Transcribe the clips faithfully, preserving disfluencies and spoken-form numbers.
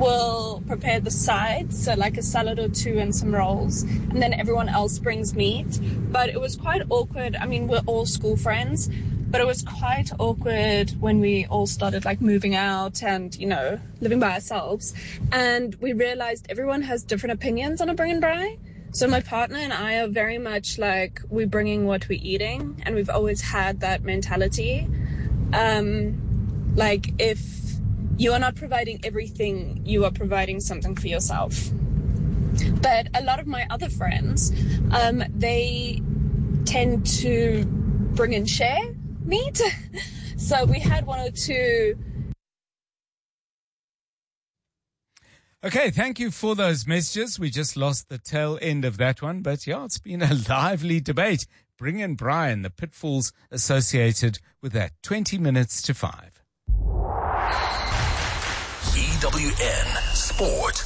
will prepare the sides, so like a salad or two and some rolls, and then everyone else brings meat. But it was quite awkward. I mean, we're all school friends, but it was quite awkward when we all started like moving out and, you know, living by ourselves. And we realized everyone has different opinions on a bring and braai. So my partner and I are very much like, we're bringing what we're eating, and we've always had that mentality. Um, like if you are not providing everything, you are providing something for yourself. But a lot of my other friends, um, they tend to bring and share meat. So we had one or two. Okay, thank you for those messages. We just lost the tail end of that one. But yeah, it's been a lively debate. Bring and Brian, the pitfalls associated with that. twenty minutes to five. E W N Sport.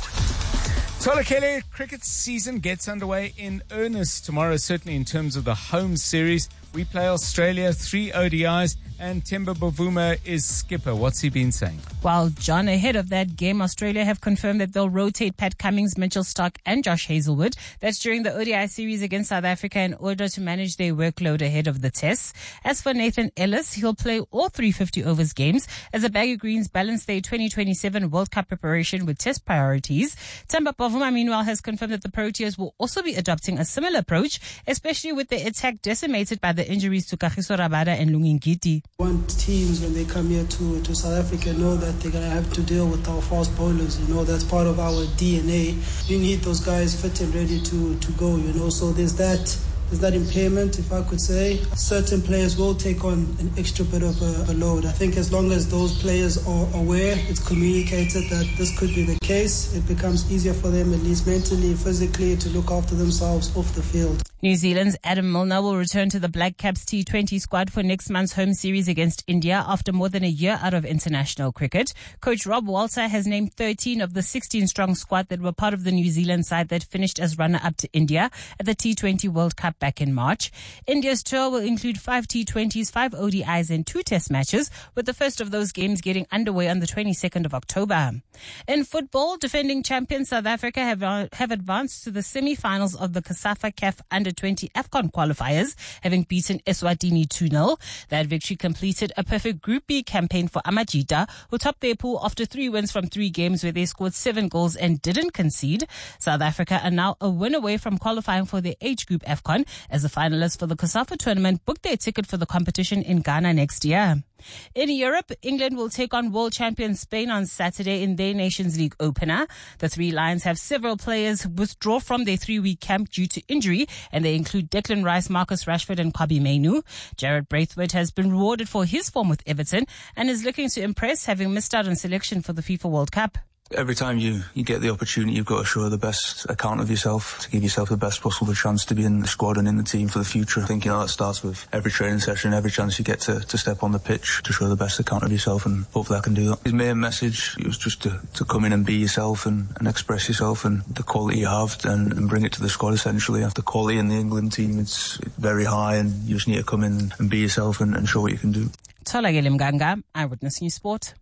Tolakele cricket season gets underway in earnest tomorrow, certainly in terms of the home series. We play Australia, three O D Is, and Temba Bavuma is skipper. What's he been saying? Well, John, ahead of that game, Australia have confirmed that they'll rotate Pat Cummins, Mitchell Starc, and Josh Hazelwood. That's during the O D I series against South Africa in order to manage their workload ahead of the tests. As for Nathan Ellis, he'll play all three fifty overs games as the Baggy Greens balance their twenty twenty-seven World Cup preparation with test priorities. Temba Bavuma, meanwhile, has confirmed that the Proteas will also be adopting a similar approach, especially with the attack decimated by the injuries to Kagiso Rabada and Lungingiti. Want teams when they come here to, to South Africa know that they're going to have to deal with our fast bowlers. You know, that's part of our D N A. You need those guys fit and ready to, to go, you know. So there's that there's that impairment, if I could say. Certain players will take on an extra bit of a, a load. I think as long as those players are aware, it's communicated that this could be the case, it becomes easier for them, at least mentally, physically, to look after themselves off the field. New Zealand's Adam Milner will return to the Black Caps T twenty squad for next month's home series against India after more than a year out of international cricket. Coach Rob Walter has named thirteen of the sixteen-strong squad that were part of the New Zealand side that finished as runner-up to India at the T twenty World Cup back in March. India's tour will include five T twenties, five O D Is and two test matches, with the first of those games getting underway on the twenty-second of October. In football, defending champions South Africa have, uh, have advanced to the semi-finals of the CASAFA C A F Under twenty AFCON qualifiers, having beaten Eswatini two nil. That victory completed a perfect Group B campaign for Amajita, who topped their pool after three wins from three games where they scored seven goals and didn't concede. South Africa are now a win away from qualifying for the H Group AFCON, as the finalists for the CASAFA tournament booked their ticket for the competition in Ghana next year. In Europe, England will take on world champion Spain on Saturday in their Nations League opener. The Three Lions have several players withdraw from their three-week camp due to injury, and they include Declan Rice, Marcus Rashford and Kobbie Mainoo. Jared Braithwaite has been rewarded for his form with Everton and is looking to impress, having missed out on selection for the FIFA World Cup. Every time you, you get the opportunity, you've got to show the best account of yourself to give yourself the best possible chance to be in the squad and in the team for the future. I think, you know, that starts with every training session, every chance you get to, to step on the pitch, to show the best account of yourself, and hopefully I can do that. His main message was just to, to come in and be yourself and, and express yourself and the quality you have and, and bring it to the squad, essentially. The quality in the England team, it's very high, and you just need to come in and be yourself and, and show what you can do. Tolakele Mganga, Eyewitness News Sport.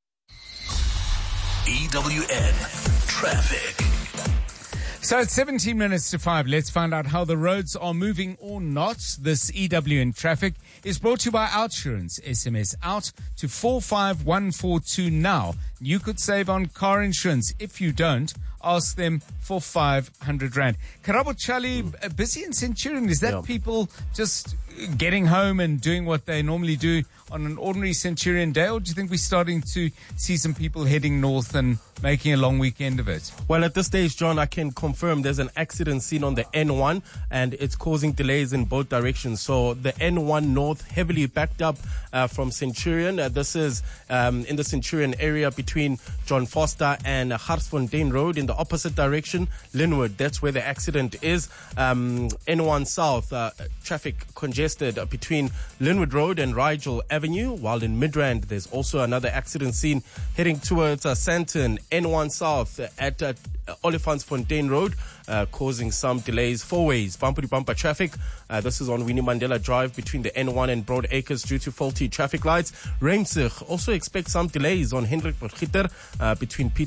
E W N Traffic. So it's seventeen minutes to five. Let's find out how the roads are moving or not. This E W N Traffic is brought to you by Outsurance. S M S out to four five one four two now. You could save on car insurance. If you don't, ask them for five hundred rand. Karabo Charlie, mm. busy in Centurion. Is that yeah. people just getting home and doing what they normally do on an ordinary Centurion day, or do you think we're starting to see some people heading north and making a long weekend of it? Well, at this stage, John, I can confirm there's an accident seen on the N one, and it's causing delays in both directions. So the N one north heavily backed up uh, from Centurion. Uh, this is um, in the Centurion area between John Foster and uh, Hartsfontein Road. In the opposite direction, Linwood, that's where the accident is. Um, N one south, uh, traffic congested uh, between Linwood Road and Rigel Avenue, while in Midrand, there's also another accident scene heading towards uh, Sandton. N one south uh, at uh, Olifantsfontein Road, uh, causing some delays. Four ways, bumper to bumper traffic. Uh, this is on Winnie Mandela Drive between the N one and Broad Acres due to faulty traffic lights. Reimsig also expect some delays on Hendrik Potgieter uh, between Peter